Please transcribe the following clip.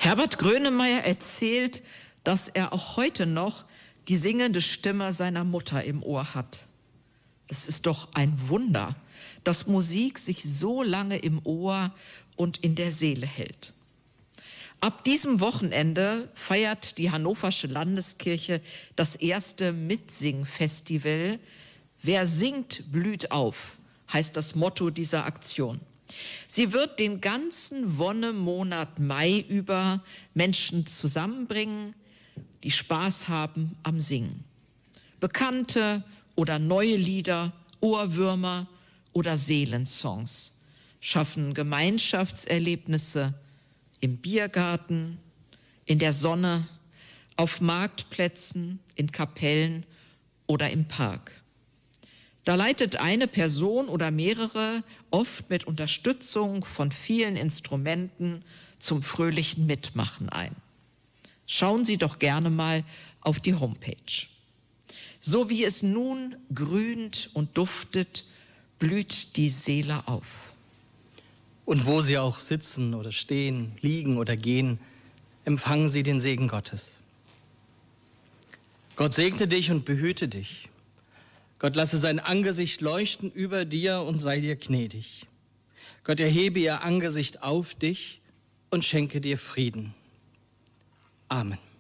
Herbert Grönemeyer erzählt, dass er auch heute noch die singende Stimme seiner Mutter im Ohr hat. Das ist doch ein Wunder, dass Musik sich so lange im Ohr und in der Seele hält. Ab diesem Wochenende feiert die Hannoversche Landeskirche das erste Mitsingfestival. Wer singt, blüht auf, heißt das Motto dieser Aktion. Sie wird den ganzen Wonnemonat Mai über Menschen zusammenbringen, die Spaß haben am Singen. Bekannte oder neue Lieder, Ohrwürmer oder Seelensongs schaffen Gemeinschaftserlebnisse im Biergarten, in der Sonne, auf Marktplätzen, in Kapellen oder im Park. Da leitet eine Person oder mehrere, oft mit Unterstützung von vielen Instrumenten, zum fröhlichen Mitmachen ein. Schauen Sie doch gerne mal auf die Homepage. So wie es nun grünt und duftet, blüht die Seele auf. Und wo Sie auch sitzen oder stehen, liegen oder gehen, empfangen Sie den Segen Gottes. Gott segne dich und behüte dich. Gott lasse sein Angesicht leuchten über dir und sei dir gnädig. Gott erhebe ihr Angesicht auf dich und schenke dir Frieden. Amen.